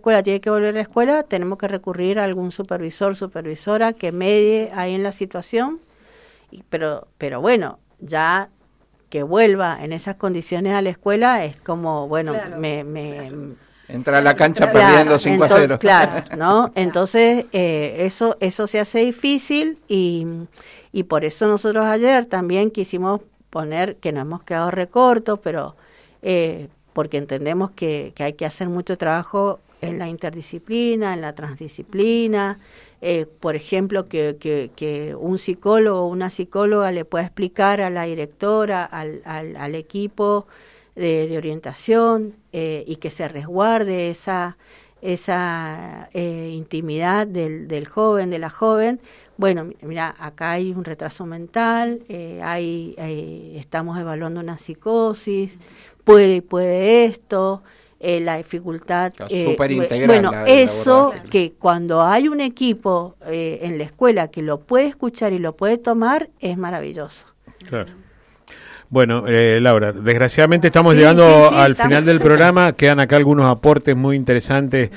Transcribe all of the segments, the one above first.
escuela tiene que volver a la escuela, tenemos que recurrir a algún supervisor, supervisora que medie ahí en la situación, pero bueno, ya que vuelva en esas condiciones a la escuela es como, bueno, claro, entra a la cancha perdiendo 5-0. Claro, ¿no? Entonces, eso se hace difícil y por eso nosotros ayer también quisimos poner que nos hemos quedado recortos, pero porque entendemos que hay que hacer mucho trabajo en la interdisciplina, en la transdisciplina, por ejemplo, que un psicólogo o una psicóloga le pueda explicar a la directora, al equipo de orientación y que se resguarde esa intimidad del joven, de la joven. Bueno, mira, acá hay un retraso mental, estamos evaluando una psicosis, puede esto, la dificultad. Súper integral. Bueno, eso que cuando hay un equipo en la escuela que lo puede escuchar y lo puede tomar, es maravilloso. Claro. Bueno, Laura, desgraciadamente estamos llegando al final del programa. Quedan acá algunos aportes muy interesantes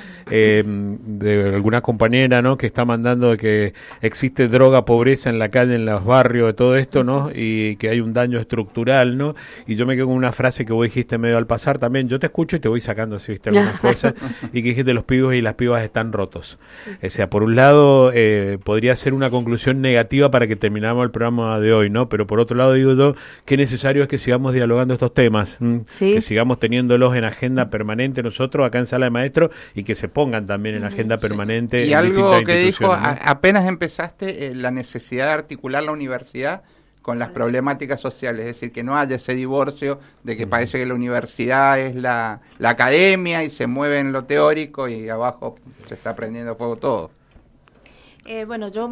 de alguna compañera, ¿no?, que está mandando de que existe droga, pobreza en la calle, en los barrios, de todo esto, ¿no?, y que hay un daño estructural, ¿no? Y yo me quedo con una frase que vos dijiste medio al pasar también. Yo te escucho y te voy sacando, si viste algunas cosas, y que dijiste los pibos y las pibas están rotos. O sea, por un lado podría ser una conclusión negativa para que termináramos el programa de hoy, ¿no? Pero por otro lado digo yo que necesario es que sigamos dialogando estos temas, que sigamos teniéndolos en agenda permanente nosotros acá en Sala de Maestros y que se pongan también en agenda permanente. Y en algo que dijo, ¿no? apenas empezaste, la necesidad de articular la universidad con las problemáticas sociales, es decir, que no haya ese divorcio de que parece que la universidad es la academia y se mueve en lo teórico y abajo se está prendiendo fuego todo. Bueno, yo,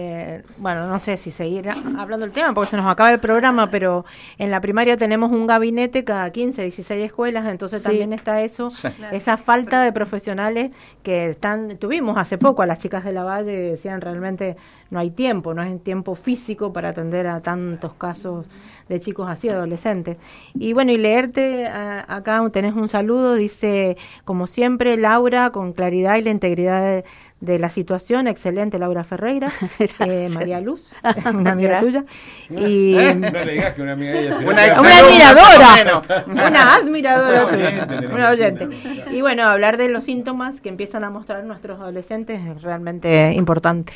no sé si seguir hablando del tema porque se nos acaba el programa, pero en la primaria tenemos un gabinete cada 15, 16 escuelas, entonces también está eso, esa falta de profesionales que tuvimos hace poco a las chicas de la Valle, decían realmente no hay tiempo físico para atender a tantos casos de chicos así, adolescentes. Y bueno, y leerte acá tenés un saludo, dice, como siempre, Laura, con claridad y la integridad de la situación, excelente Laura Ferreira, María Luz, una amiga tuya, y no le digas que una amiga de ella, una admiradora, una admiradora tuya, una oyente. Y bueno, hablar de los síntomas que empiezan a mostrar nuestros adolescentes es realmente importante.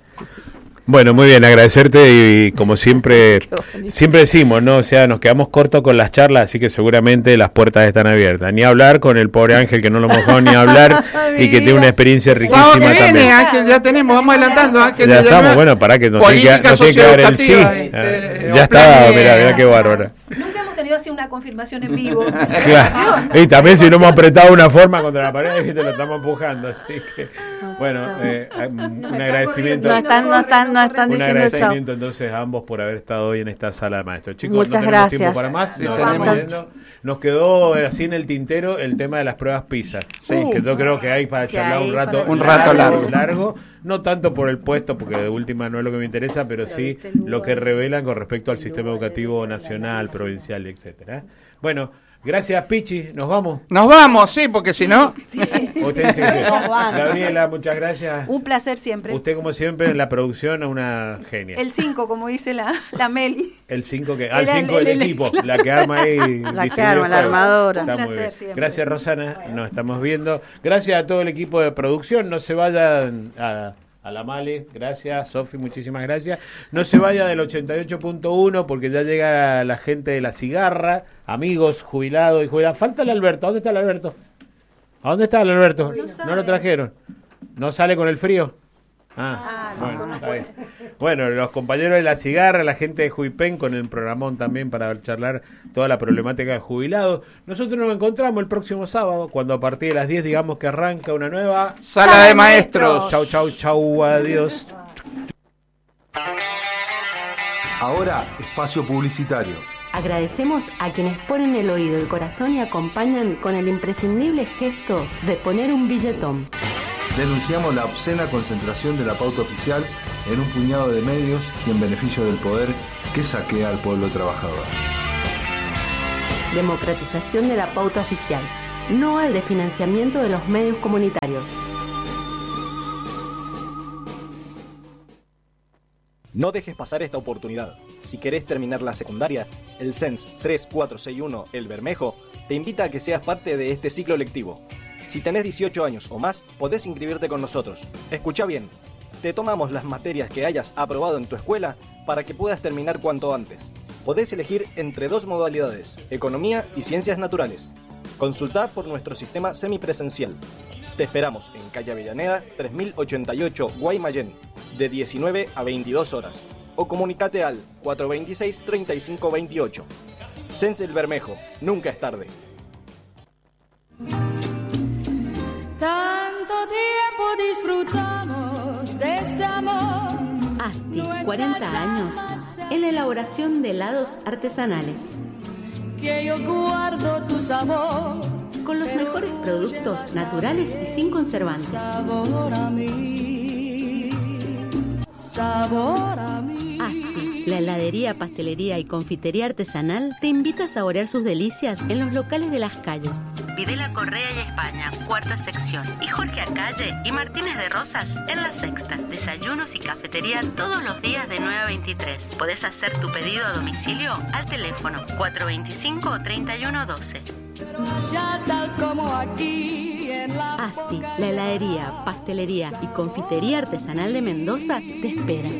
Bueno, muy bien, agradecerte y como siempre decimos, ¿no? O sea, nos quedamos cortos con las charlas, así que seguramente las puertas están abiertas. Ni hablar con el pobre Ángel, que no lo hemos dejado ni hablar y que tiene una experiencia riquísima también. Ángel, ya tenemos, vamos adelantando, Ángel. Ya estamos, bueno, para que nos tiene que dar el sí. Ya está, mira qué bárbara. Así una confirmación en vivo. Claro. Y también si no hemos apretado una forma contra la pared y te lo estamos empujando, así que bueno, un agradecimiento. No están un diciendo agradecimiento entonces a ambos por haber estado hoy en esta sala de maestros. Chicos, muchas no tenemos gracias. tiempo para más. Nos quedó así en el tintero el tema de las pruebas PISA, que yo creo que hay para charlar un rato largo. No tanto por el puesto, porque de última no es lo que me interesa, pero sí lo que revelan con respecto al sistema educativo nacional, provincial, etcétera. Bueno, gracias, Pichi. ¿Nos vamos? Nos vamos, sí, porque si no... Sí. Usted dice que... Gabriela, muchas gracias. Un placer siempre. Usted, como siempre, en la producción, una genia. El 5, como dice la Meli. El 5 el 5 del equipo, la que arma ahí. La que arma, la armadora. Está muy bien. Gracias, Rosana, nos estamos viendo. Gracias a todo el equipo de producción. No se vayan a la Male, gracias. Sofi, muchísimas gracias. No se vaya del 88.1 porque ya llega la gente de La Cigarra, amigos, jubilados y jubiladas. Falta el Alberto. ¿Dónde está el Alberto? ¿A dónde está el Alberto? No lo trajeron. ¿No sale con el frío? Bueno, está bien. Bueno, los compañeros de La Cigarra, la gente de Juipen con el programón también para charlar toda la problemática de jubilados. Nosotros nos encontramos el próximo sábado, cuando a partir de las 10 digamos que arranca una nueva Sala de Maestros. Chau, adiós. Ahora, espacio publicitario. Agradecemos a quienes ponen el oído, el corazón y acompañan con el imprescindible gesto de poner un billetón. Denunciamos la obscena concentración de la pauta oficial en un puñado de medios y en beneficio del poder que saquea al pueblo trabajador. Democratización de la pauta oficial. no al desfinanciamiento de los medios comunitarios. No dejes pasar esta oportunidad. Si querés terminar la secundaria, el CENS 3461 El Bermejo te invita a que seas parte de este ciclo lectivo. Si tenés 18 años o más, podés inscribirte con nosotros. Escuchá bien, te tomamos las materias que hayas aprobado en tu escuela para que puedas terminar cuanto antes. Podés elegir entre 2 modalidades, economía y ciencias naturales. Consultá por nuestro sistema semipresencial. Te esperamos en calle Avellaneda 3088 Guaymallén, de 19 a 22 horas. O comunicate al 426-3528. CENS El Bermejo, nunca es tarde. Tanto tiempo disfrutamos de este amor. ASTI, 40 años en la elaboración de helados artesanales. Que yo guardo tu sabor. Con los mejores productos naturales y sin conservantes. Sabor a mí. Sabor a mí. ASTI, la heladería, pastelería y confitería artesanal, te invita a saborear sus delicias en los locales de las calles Videla Correa y España, cuarta sección, y Jorge Acalle y Martínez de Rosas en la sexta. Desayunos y cafetería todos los días de 9 a 23. Podés hacer tu pedido a domicilio al teléfono 425-3112. ASTI, la heladería, pastelería y confitería artesanal de Mendoza te espera.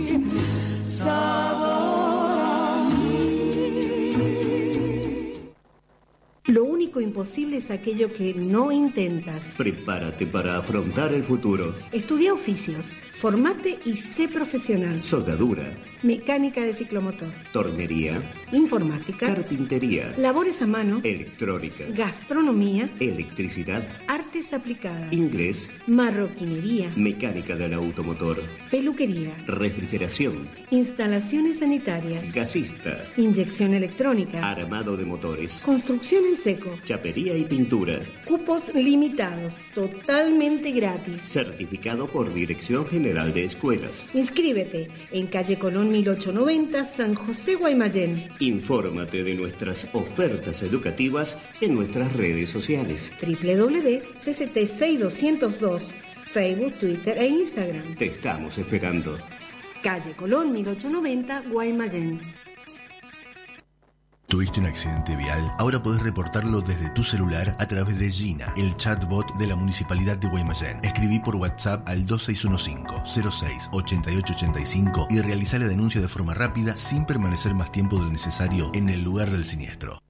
Lo único imposible es aquello que no intentas. Prepárate para afrontar el futuro. Estudia oficios, formate y sé profesional. Soldadura, mecánica de ciclomotor, tornería, informática, carpintería, labores a mano, electrónica, gastronomía, electricidad, artes aplicadas, inglés, marroquinería, mecánica del automotor, peluquería, refrigeración, instalaciones sanitarias, gasista, inyección electrónica, armado de motores, construcción en seco, chapería y pintura. Cupos limitados, totalmente gratis. Certificado por Dirección General de Escuelas. Inscríbete en calle Colón 1890, San José, Guaymallén. Infórmate de nuestras ofertas educativas en nuestras redes sociales. www.cct6202, Facebook, Twitter e Instagram. Te estamos esperando. Calle Colón 1890, Guaymallén. ¿Tuviste un accidente vial? Ahora podés reportarlo desde tu celular a través de Gina, el chatbot de la Municipalidad de Guaymallén. Escribí por WhatsApp al 2615-06-8885 y realizá la denuncia de forma rápida sin permanecer más tiempo del necesario en el lugar del siniestro.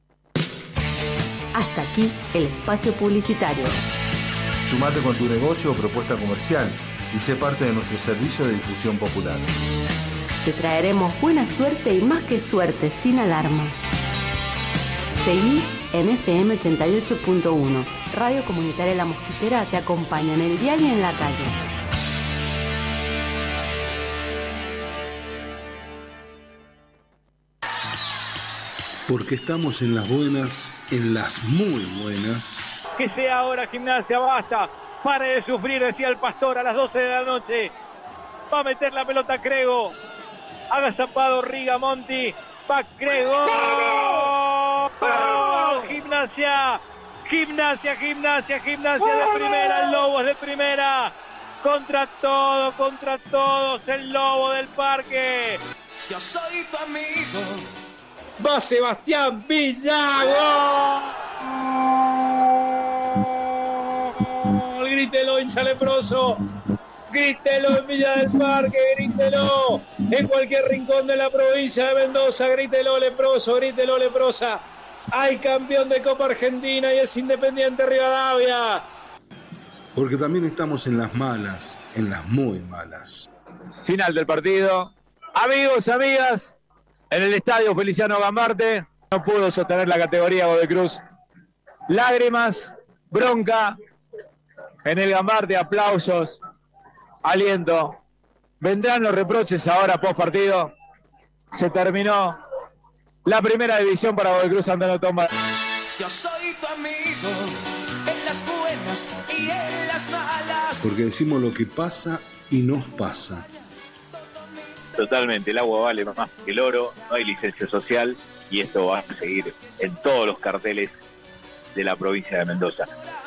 Hasta aquí el espacio publicitario. Sumate con tu negocio o propuesta comercial y sé parte de nuestro servicio de difusión popular. Te traeremos buena suerte y más que suerte, sin alarma. Seguí en FM 88.1. Radio Comunitaria La Mosquitera te acompaña en el dial y en la calle. Porque estamos en las buenas, en las muy buenas. Que sea ahora Gimnasia, basta. Pare de sufrir, decía el Pastor a las 12 de la noche. Va a meter la pelota Crego. Agazapado Rigamonti, va Crego. ¡Oh! Gimnasia de primera, el Lobo es de primera. Contra todos, el Lobo del Parque. Yo soy tu amigo. Va Sebastián Villago. Grítelo, hincha leproso. Grítelo en Villa del Parque, grítelo en cualquier rincón de la provincia de Mendoza, grítelo leproso, grítelo leprosa. Hay campeón de Copa Argentina y es Independiente Rivadavia. Porque también estamos en las malas, en las muy malas. Final del partido. Amigos, amigas, en el estadio Feliciano Gambarte no pudo sostener la categoría Godoy Cruz. Lágrimas, bronca en el Gambarte, aplausos. Aliento. Vendrán los reproches ahora post partido. Se terminó la primera división para Godoy Cruz Santana Tomba. Yo soy tu amigo en las buenas y en las malas. Porque decimos lo que pasa y nos pasa. Totalmente, el agua vale más que el oro, no hay licencia social y esto va a seguir en todos los carteles de la provincia de Mendoza.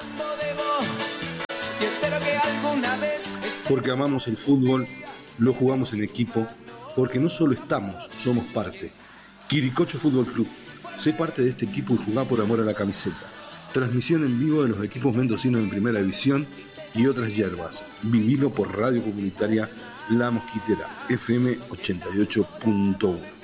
Porque amamos el fútbol, lo jugamos en equipo, porque no solo estamos, somos parte. Quiricocho Fútbol Club, sé parte de este equipo y jugá por amor a la camiseta. Transmisión en vivo de los equipos mendocinos en Primera División y otras hierbas. Vivilo por Radio Comunitaria La Mosquitera, FM 88.1.